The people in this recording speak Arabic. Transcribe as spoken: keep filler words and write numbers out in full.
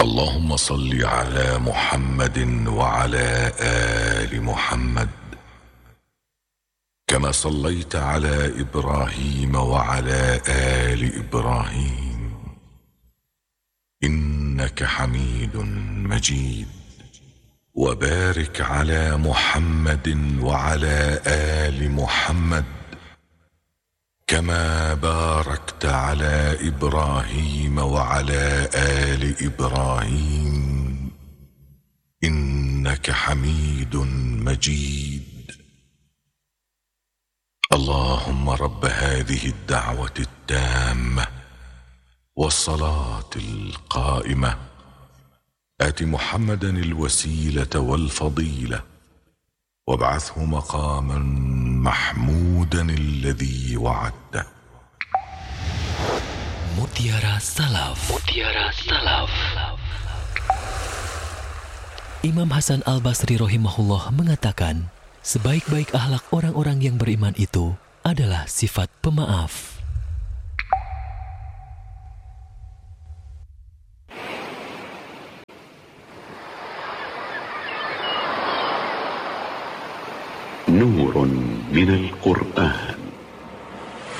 اللهم صل على محمد وعلى آل محمد كما صليت على إبراهيم وعلى آل إبراهيم إنك حميد مجيد. وبارك على محمد وعلى آل محمد كما باركت على إبراهيم وعلى آل إبراهيم إنك حميد مجيد. اللهم رب هذه الدعوة التامة والصلاة القائمة آت محمدا الوسيلة والفضيلة وابعثه مقاما محمودا الذي وعدته. Mutiara Salaf. Mutiara Salaf. Imam Hasan Al-Basri rahimahullah mengatakan, sebaik-baik akhlak orang-orang yang beriman itu adalah sifat pemaaf. نور من القرآن.